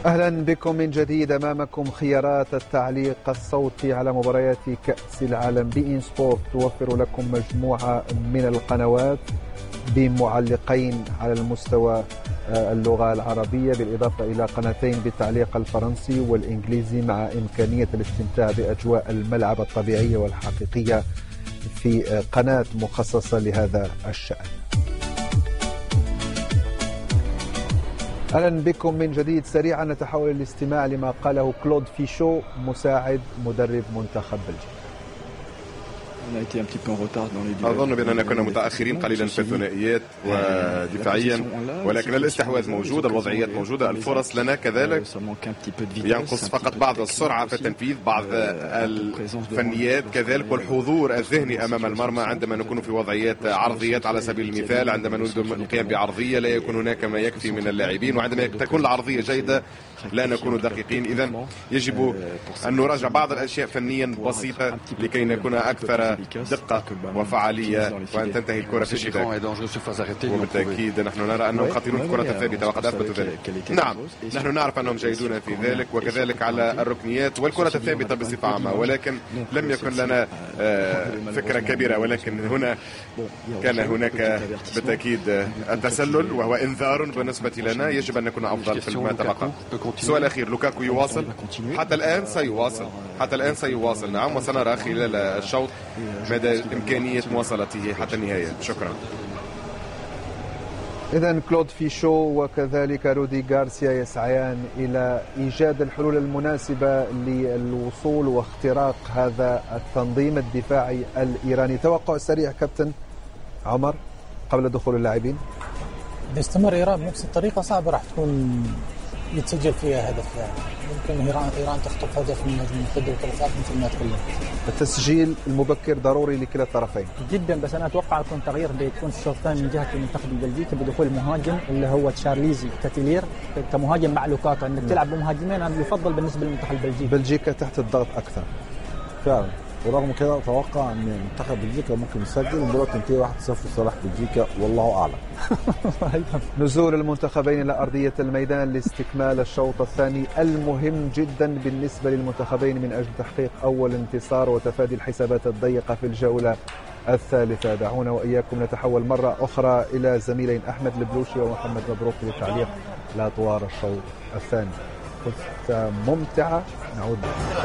أهلا بكم من جديد. أمامكم خيارات التعليق الصوتي على مباريات كأس العالم. بإن سبورت توفر لكم مجموعة من القنوات بمعلقين على المستوى اللغة العربية، بالإضافة إلى قناتين بالتعليق الفرنسي والإنجليزي، مع إمكانية الاستمتاع بأجواء الملعب الطبيعية والحقيقية في قناة مخصصة لهذا الشأن. أهلا بكم من جديد. سريعا نتحول الاستماع لما قاله كلود فيشو مساعد مدرب منتخب بلجيكا. أظن بأننا كنا متأخرين قليلا في الثنائيات ودفاعيا، ولكن الاستحواذ موجود، الوضعيات موجودة، الفرص لنا كذلك. ينقص فقط بعض السرعة في التنفيذ، بعض الفنيات كذلك، والحضور الذهني أمام المرمى عندما نكون في وضعيات عرضيات. على سبيل المثال عندما نريد القيام بعرضية لا يكون هناك ما يكفي من اللاعبين، وعندما تكون العرضية جيدة لا نكون دقيقين. إذن يجب أن نراجع بعض الأشياء فنيا بسيطة لكي نكون أكثر دقة وفعالية وأن تنتهي الكرة في الشباك. وبالتأكيد نحن نرى أنهم خطيرون في الكرة الثابتة وقد أثبتوا ذلك. نعم، نحن نعرف أنهم جيدون في ذلك، وكذلك على الركنيات والكرة الثابتة بصفة عامة، ولكن لم يكن لنا فكرة كبيرة. ولكن هنا كان هناك بالتأكيد التسلل، وهو إنذار بالنسبة لنا. يجب أن نكون أفضل في ما تبقى. السؤال الأخير، لوكاكو يواصل؟ حتى الآن سيواصل، حتى الآن سيواصل. نعم، وسنرى خلال الشوط مدى إمكانية مواصلته حتى النهاية. شكرا. إذن كلود فيشو وكذلك رودي غارسيا يسعيان إلى إيجاد الحلول المناسبة للوصول واختراق هذا التنظيم الدفاعي الإيراني. توقع سريع كابتن عمر قبل دخول اللاعبين. باستمر إيران بنفس الطريقة صعبة راح تكون يتسجل فيها هدف. ممكن إيران تخطف هدف من ضد الثلاثات مثل ما تكلم. التسجيل المبكر ضروري لكلا الطرفين جدا، بس أنا أتوقع يكون تغيير بيكون في الشوط الثاني من جهة المنتخب البلجيكي بدخول مهاجم اللي هو تشارليزي كاتيلير كمهاجم مع لوكاكو. أنك تلعب بمهاجمين أنا يفضل بالنسبة للمنتخب البلجيكي. بلجيكا تحت الضغط أكثر فعلا، ورغم كده أتوقع أن منتخب بلجيكا ممكن يسجل المباراة تنتهي 1-0 لصالح بلجيكا، والله أعلم. نزول المنتخبين إلى أرضية الميدان لاستكمال الشوط الثاني المهم جدا بالنسبة للمنتخبين من أجل تحقيق أول انتصار وتفادي الحسابات الضيقة في الجولة الثالثة. دعونا وإياكم نتحول مرة أخرى إلى زميلين أحمد البلوشي ومحمد مبروك للتعليق على أطوار الشوط الثاني. كنت ممتعة. نعود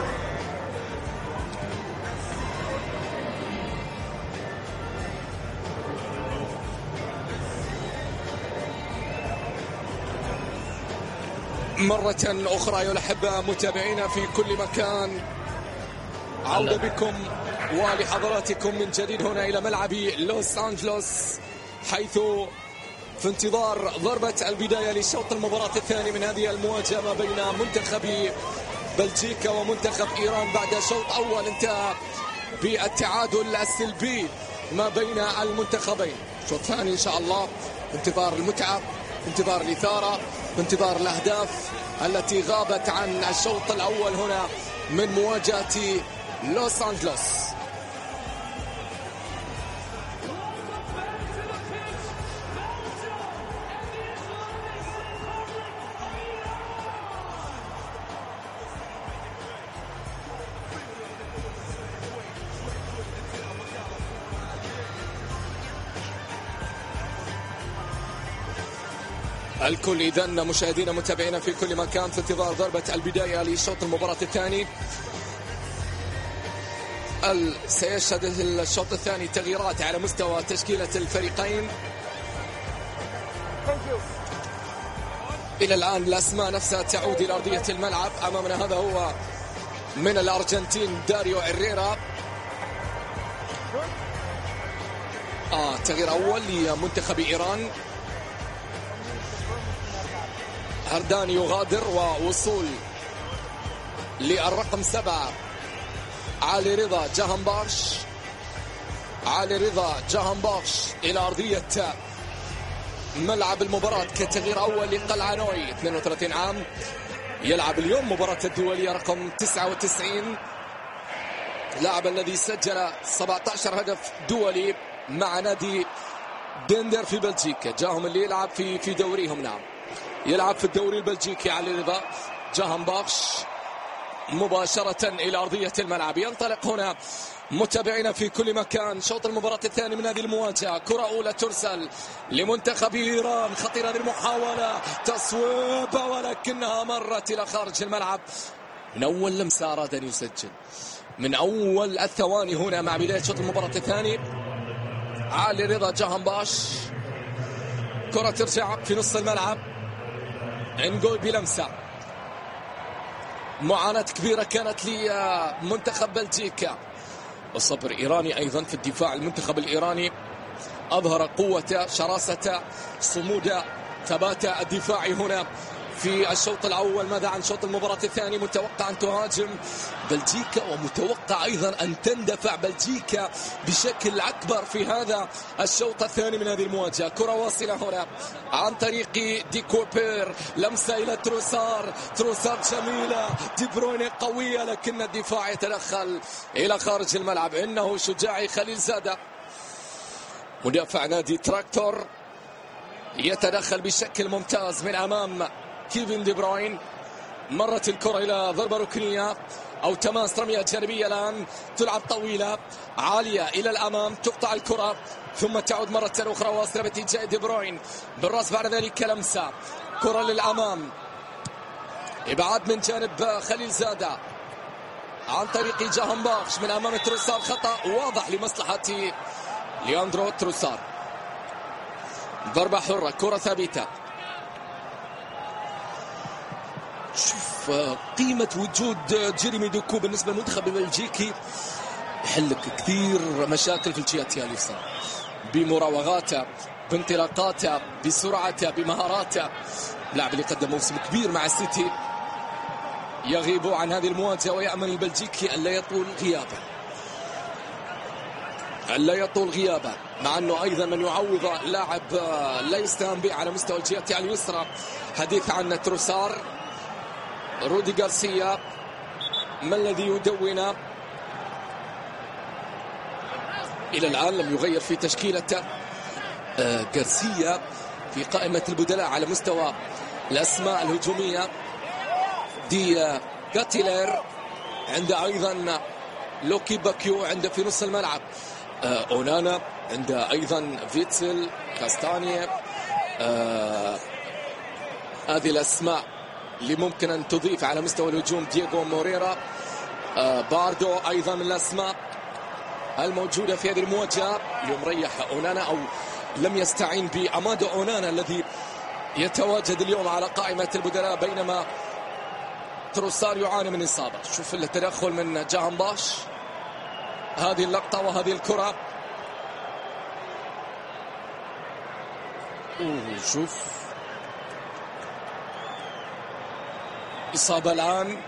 مرة أخرى أيها الأحبة متابعينا في كل مكان، عودة بكم ولحضراتكم من جديد هنا إلى ملعب لوس أنجلوس، حيث في انتظار ضربة البداية لشوط المباراة الثاني من هذه المواجهة ما بين منتخب بلجيكا ومنتخب إيران بعد شوط أول انتهى بالتعادل السلبي ما بين المنتخبين. شوط ثاني إن شاء الله، انتظار المتعة، انتظار الإثارة، انتظار الأهداف التي غابت عن الشوط الأول هنا من مواجهة لوس أنجلوس. الكل إذن مشاهدينا متابعينا في كل مكان في انتظار ضربة البداية لشوط المباراة الثاني. سيشهد الشوط الثاني تغييرات على مستوى تشكيلة الفريقين. إلى الآن الأسماء نفسها تعود إلى أرضية الملعب. أمامنا هذا هو من الأرجنتين داريو إريرا. تغيير أول لمنتخب إيران، هرداني يغادر ووصول للرقم 7 علي رضا جاهنبارش إلى أرضية ملعب المباراة كتغيير أول لقلعانوي 32 عام، يلعب اليوم مباراة الدولية رقم 99، لاعب الذي سجل 17 هدف دولي مع نادي دندر في بلجيكا، جاهم اللي يلعب في دوريهم. نعم يلعب في الدوري البلجيكي علي رضا. جاهنباخش مباشرة إلى أرضية الملعب. ينطلق هنا متابعينا في كل مكان شوط المباراة الثاني من هذه المواجهة. كرة أولى ترسل لمنتخب إيران. خطيرة هذه المحاولة، تصويبة ولكنها مرت إلى خارج الملعب. من أول لمسة أراد أن يسجل، من أول الثواني هنا مع بداية شوط المباراة الثاني. علي رضا جاهنباش، كرة ترجع في نص الملعب. انجول بلمسة. معاناة كبيرة كانت لمنتخب بلجيكا، وصبر إيراني أيضا في الدفاع. المنتخب الإيراني أظهر قوة، شراسة، صمود، ثبات الدفاعي هنا في الشوط الأول. ماذا عن شوط المباراة الثاني؟ متوقع أن تهاجم بلجيكا، ومتوقع أيضا أن تندفع بلجيكا بشكل أكبر في هذا الشوط الثاني من هذه المواجهة. كرة واصلة هنا عن طريق دي كوبير، لمسة إلى تروسار. تروسار جميلة، دي بروين قوية، لكن الدفاع يتدخل إلى خارج الملعب. إنه شجاعي خليل زادة مدافع نادي تراكتور، يتدخل بشكل ممتاز من أمام كيفن دي بروين. مرت الكرة إلى ضربة ركنية أو تماس رمية جانبية. الآن تلعب طويلة عالية إلى الأمام، تقطع الكرة ثم تعود مرة أخرى واصلة باتجاه دي بروين بالرأس. بعد ذلك لمسة، كرة للأمام، إبعاد من جانب خليل زادة عن طريق جاهنباخش من أمام تروسار. خطأ واضح لمصلحة لياندرو تروسار. ضربة حرة، كرة ثابتة. شوف قيمة وجود جيريمي دوكو بالنسبة للمنتخب البلجيكي، يحلك كثير مشاكل في الجهة اليسرى بمراوغاته، بانطلاقاته، بسرعته، بمهاراته. لاعب اللي قدم موسم كبير مع السيتي يغيب عن هذه المواجهة، ويأمل البلجيكي ألا يطول غيابه، مع أنه أيضا من يعوض لاعب لا يستهان به على مستوى الجهة اليسرى. حديث عن تروسار. رودي غارسيا ما الذي يدون؟ إلى الآن لم يغير في تشكيلته غارسيا في قائمة البدلاء على مستوى الأسماء الهجومية. دي كاتيلير، عند أيضا لوكي باكيو، عند في نص الملعب أونانا، عند أيضا فيتسل، كاستانيا. هذه الأسماء اللي ممكن أن تضيف على مستوى الهجوم. دييغو موريرا، باردو أيضا من الأسماء الموجودة في هذه المواجهة. اليوم ريح أونانا أو لم يستعين بأمادو أونانا الذي يتواجد اليوم على قائمة البدلاء، بينما تروسار يعاني من إصابة. شوف التدخل من جاهنباش، هذه اللقطة وهذه الكرة. شوف إصابة الآن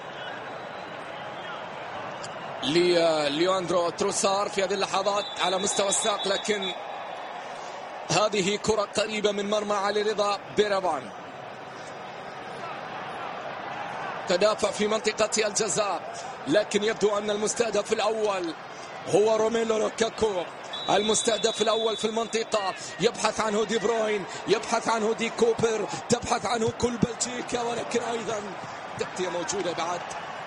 لياندرو تروسار في هذه اللحظات على مستوى الساق، لكن هذه كرة قريبة من مرمى علي رضا بيرافان. تدافع في منطقة الجزاء، لكن يبدو أن المستهدف الأول هو روميلو لوكاكو. المستهدف الأول في المنطقة يبحث عنه دي بروين، يبحث عنه دي كوبر، تبحث عنه كل بلجيكا، ولكن أيضا تغطية موجودة بعد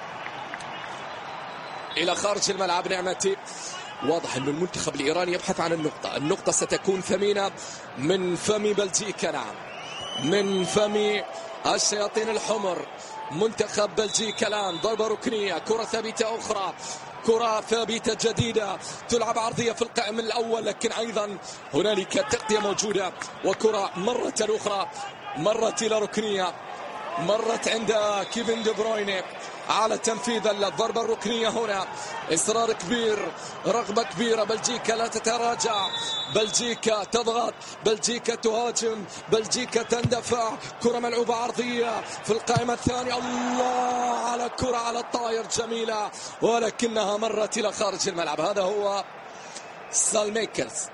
إلى خارج الملعب. نعمتي واضح أن المنتخب الإيراني يبحث عن النقطة ستكون ثمينة من فم بلجيكا، نعم، من فم الشياطين الحمر. منتخب بلجيكا الآن ضربة ركنية، كرة ثابتة أخرى، كرة ثابتة جديدة تلعب عرضية في القائم الأول، لكن أيضا هنالك تغطية موجودة، وكرة مرة أخرى مرت إلى ركنية، مرت عند كيفن دي بروين على تنفيذ الضربة الركنية. هنا إصرار كبير، رغبة كبيرة. بلجيكا لا تتراجع، بلجيكا تضغط، بلجيكا تهاجم، بلجيكا تندفع. كرة ملعوبة عرضية في القائمة الثانية، الله على كرة على الطاير جميلة، ولكنها مرت إلى خارج الملعب. هذا هو سالميكرز.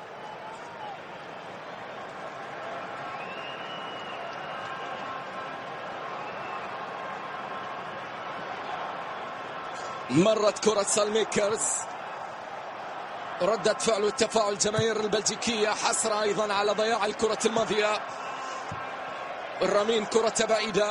مرت كرة سالميكرز، ردة فعل والتفاعل الجماهير البلجيكية، حسرة أيضا على ضياع الكرة الماضية. الرامين كرة بعيدة.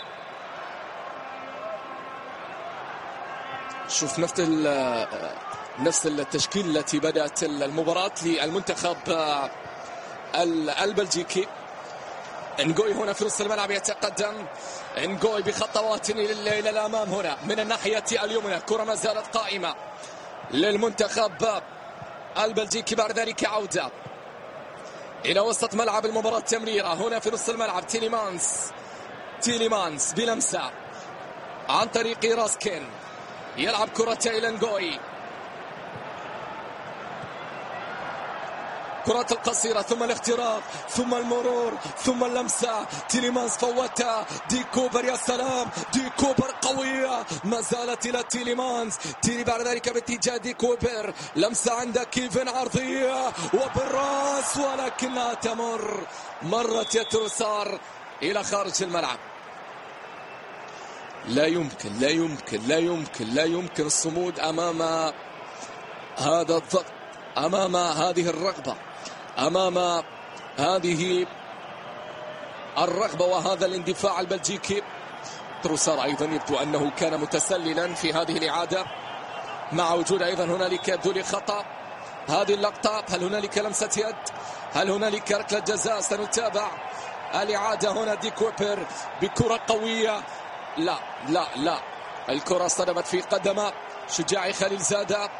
شوف نفس التشكيل التي بدأت المباراة للمنتخب البلجيكي. انجوي هنا في نص الملعب يتقدم، انجوي بخطوات إلى الأمام هنا من الناحية اليمنى. كرة ما زالت قائمة للمنتخب البلجيكي. بعد ذلك عودة إلى وسط ملعب المباراة. تمريرة هنا في نص الملعب. تيليمانس بلمسة عن طريق راسكين، يلعب كرة إلى انجوي. كرة القصيرة ثم الاختراق ثم المرور ثم اللمسة. تيليمانس فوتها. دي كوبر يا سلام، دي كوبر قوية ما زالت إلى تيليمانس. تيلي بعد ذلك باتجاه دي كوبر. لمسة عند كيفن عرضية وبالراس ولكنها تمر. مرت يا تروسار إلى خارج الملعب. لا يمكن لا يمكن لا يمكن لا يمكن الصمود أمام هذا الضغط، أمام هذه الرغبة، أمام هذه الرغبة وهذا الاندفاع البلجيكي. تروسار أيضا يبدو أنه كان متسللا في هذه الإعادة، مع وجود أيضا هنالك يبدو لي خطأ. هذه اللقطة، هل هنالك لمسة يد؟ هل هنالك ركلة جزاء؟ سنتابع الإعادة. هنا دي كوبر بكرة قوية. لا لا لا، الكرة صدمت في قدم شجاعي خليل زادة.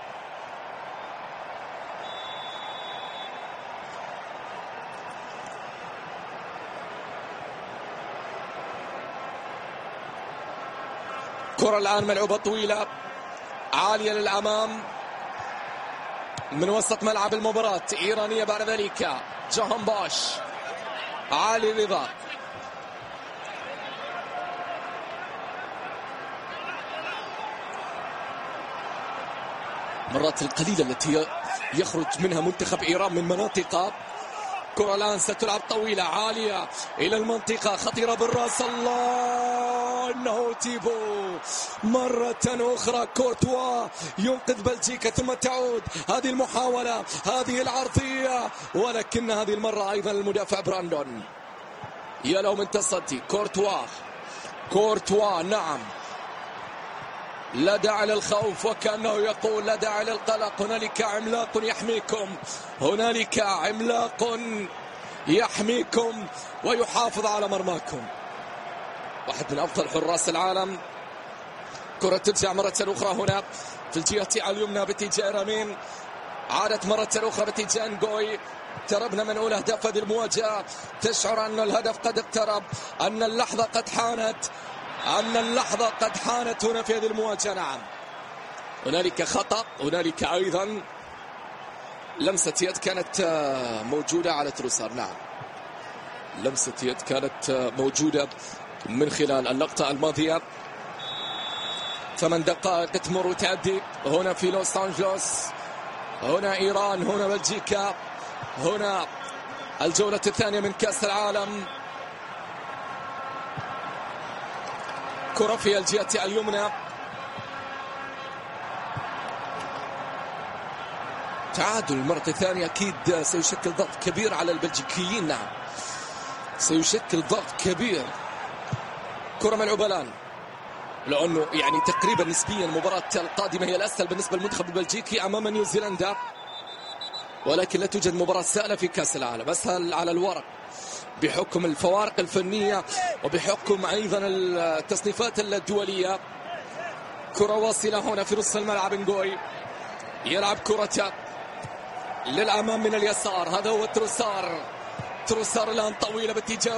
كرة الآن ملعوبة طويلة عالية للأمام من وسط ملعب المباراة. إيرانية بعد ذلك جهان باش، علي رضا، مرات القليلة التي يخرج منها منتخب إيران من مناطق. كرة الآن ستلعب طويلة عالية إلى المنطقة خطيرة بالرأس. الله، إنه تيبو مرة أخرى. كورتوا ينقذ بلجيكا ثم تعود هذه المحاولة، هذه العرضية، ولكن هذه المرة أيضا المدافع براندون. يا لو من تصدي كورتوا نعم، لا داعي للخوف، وكأنه يقول لا داعي للقلق. هنالك عملاق يحميكم، هنالك عملاق يحميكم ويحافظ على مرماكم. واحد من أفضل حراس العالم. كرة ترجع مرة أخرى هنا في الجهة اليمنى باتجاه رامين، عادت مرة أخرى باتجاه انجوي. اقتربنا من أولى أهداف هذه المواجهة. تشعر أن الهدف قد اقترب، أن اللحظة قد حانت، أن اللحظة قد حانت هنا في هذه المواجهة. نعم، هنالك خطأ، هنالك أيضا لمسة يد كانت موجودة على تروسار. نعم، لمسة يد كانت موجودة من خلال اللقطة الماضية. 8 دقائق تمر وتعدي هنا في لوس أنجلوس. هنا إيران، هنا بلجيكا، هنا الجولة الثانية من كأس العالم. كرة في الجهة اليمنى. تعادل مرة ثانية أكيد سيشكل ضغط كبير على البلجيكيين. نعم، سيشكل ضغط كبير. كرة ملعوبة الآن، لأنه يعني تقريبا نسبيا المباراة القادمة هي الأسهل بالنسبة للمنتخب البلجيكي أمام نيوزيلندا، ولكن لا توجد مباراة سهلة في كأس العالم. أسهل على الورق بحكم الفوارق الفنية وبحكم أيضا التصنيفات الدولية. كرة واصلة هنا في نصف الملعب. انجوي يلعب كرة للأمام من اليسار، هذا هو تروسار الآن طويلة باتجاه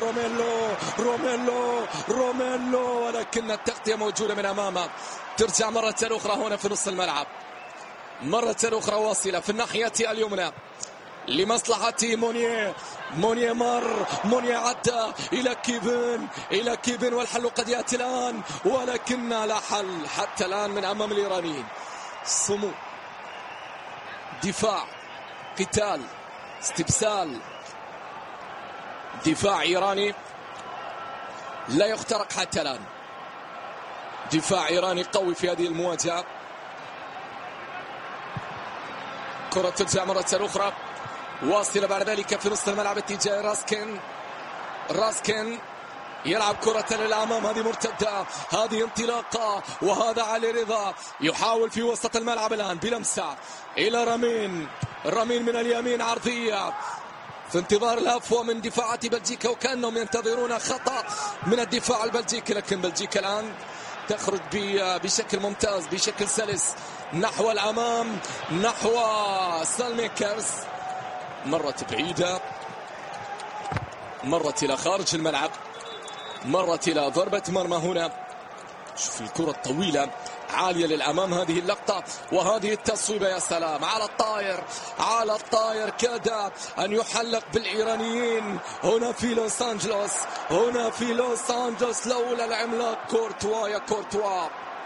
روميلو، ولكن التغطية موجودة من أمامه. ترجع مرة أخرى هنا في نصف الملعب، مرة أخرى واصلة في الناحية اليمنى لمصلحة مونيه عدى إلى كيفن والحل قد يأتي الآن، ولكن لا حل حتى الآن من أمام الإيرانيين. صمود، دفاع، قتال، استبسال، دفاع إيراني لا يخترق حتى الآن. دفاع إيراني قوي في هذه المواجهة. كرة ترجع مرة أخرى واصلة بعد ذلك في نصف الملعب اتجاه راسكين. يلعب كرة للأمام، هذه مرتدة، هذه انطلاقة، وهذا علي رضا يحاول في وسط الملعب الآن بلمسة إلى رمين من اليمين عرضية في انتظار الهفوة من دفاعات بلجيكا، وكأنهم ينتظرون خطأ من الدفاع البلجيكي، لكن بلجيكا الآن تخرج بشكل ممتاز بشكل سلس نحو الأمام، نحو سالميكرز. مرت بعيدة، مرت إلى خارج الملعب، مرت إلى ضربة مرمى هنا. شوف الكرة الطويلة عالية للأمام، هذه اللقطة وهذه التصويبة، يا سلام على الطاير، على الطاير، كاد أن يحلق بالإيرانيين هنا في لوس أنجلوس، هنا في لوس أنجلوس، لولا العملاق كورتوا. يا كورتوا،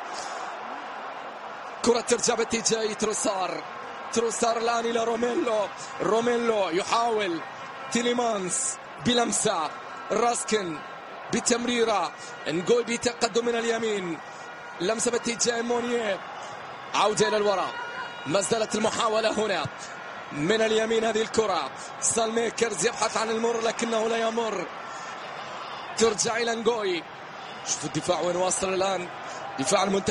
كرة ترجع باتجاه تروسار الآن إلى روميلو يحاول، تيليمانس بلمسة، راسكن بتمريرة، نقول بتقدم من اليمين، لمسة باتجاه مونيه، عودة إلى الوراء، ما زالت المحاولة هنا من اليمين. هذه الكرة سالميكرز يبحث عن المر لكنه لا يمر، ترجع إلى نقوي. شوفوا الدفاع وين واصل الآن، دفاع المنتخب.